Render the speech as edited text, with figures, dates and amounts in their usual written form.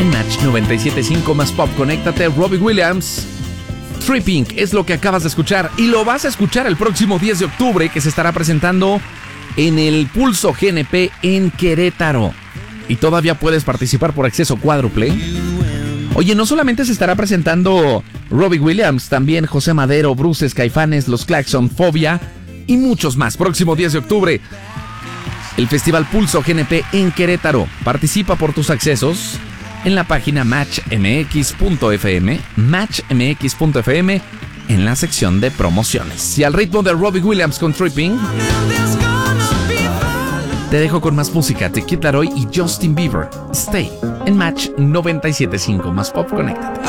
En Match 97.5 más pop, conéctate. Robbie Williams, Tripping es lo que acabas de escuchar y lo vas a escuchar el próximo 10 de octubre, que se estará presentando en el Pulso GNP en Querétaro. Y todavía puedes participar por acceso cuádruple. Oye, no solamente se estará presentando Robbie Williams, también José Madero, Bruces, Caifanes, Los Claxon, Fobia y muchos más. Próximo 10 de octubre, el Festival Pulso GNP en Querétaro. Participa por tus accesos en la página matchmx.fm, matchmx.fm, en la sección de promociones. Y al ritmo de Robbie Williams con Tripping, te dejo con más música de Kid Laroi y Justin Bieber. Stay en Match 97.5 más pop, conéctate.